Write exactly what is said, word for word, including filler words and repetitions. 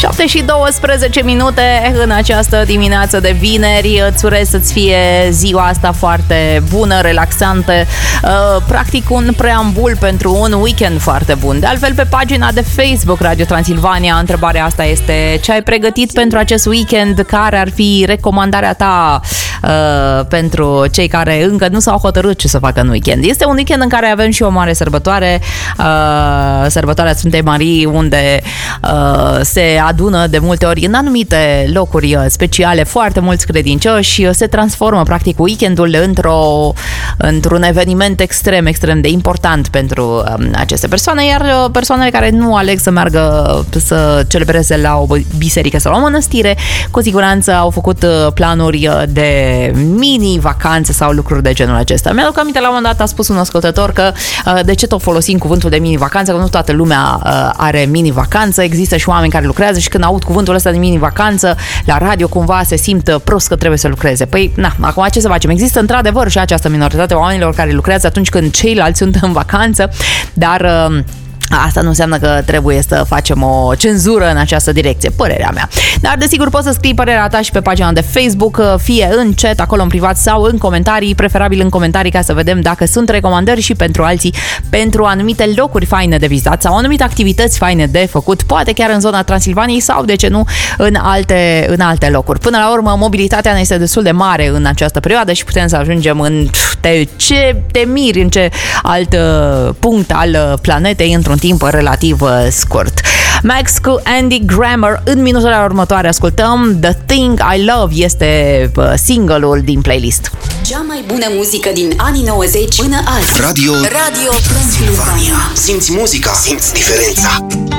șapte și douăsprezece minute în această dimineață de vineri. Îți urez să-ți fie ziua asta foarte bună, relaxantă, practic un preambul pentru un weekend foarte bun. De altfel, pe pagina de Facebook Radio Transilvania, întrebarea asta este: ce ai pregătit pentru acest weekend? Care ar fi recomandarea ta uh, pentru cei care încă nu s-au hotărât ce să facă în weekend? Este un weekend în care avem și o mare sărbătoare, uh, sărbătoarea Sfântei Marii, unde uh, se adună de multe ori în anumite locuri speciale foarte mulți credincioși. Se transformă practic weekendul într-o, într-un eveniment extrem, extrem de important pentru um, aceste persoane, iar persoanele care nu aleg să meargă să celebreze la o biserică sau la o mănăstire, cu siguranță au făcut planuri de mini-vacanțe sau lucruri de genul acesta. Mi-aduc aminte, la un moment dat a spus un ascultător că de ce tot folosim cuvântul de mini-vacanță, că nu toată lumea are mini-vacanță, există și oameni care lucrează și când aud cuvântul ăsta de mini-vacanță la radio, cumva se simt prost că trebuie să lucreze. Păi, na, acum ce să facem? Există într-adevăr și această minoritate a oamenilor care lucrează atunci când ceilalți sunt în vacanță, dar asta nu înseamnă că trebuie să facem o cenzură în această direcție, părerea mea. Dar desigur poți să scrii părerea ta și pe pagina de Facebook, fie în chat, acolo în privat, sau în comentarii, preferabil în comentarii, ca să vedem dacă sunt recomandări și pentru alții, pentru anumite locuri faine de vizitat sau anumite activități faine de făcut, poate chiar în zona Transilvaniei sau, de ce nu, în alte, în alte locuri. Până la urmă, mobilitatea ne este destul de mare în această perioadă și putem să ajungem în te, ce te miri, în ce alt uh, punct al planetei într-un timp relativ uh, scurt. Max cu Andy Grammer. În minutele următoare ascultăm The Thing I Love, este uh, single-ul din playlist. Cea mai bună muzică din anii nouăzeci până azi. Radio Radio Transilvania. Simți muzica, simți diferența.